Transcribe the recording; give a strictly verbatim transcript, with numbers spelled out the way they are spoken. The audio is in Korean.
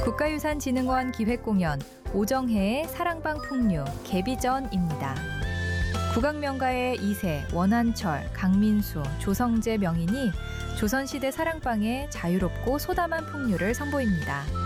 국가유산진흥원 기획공연 오정혜의 사랑방 풍류 개비전입니다. 국악명가의 이세, 원한철, 강민수, 조성재 명인이 조선시대 사랑방의 자유롭고 소담한 풍류를 선보입니다.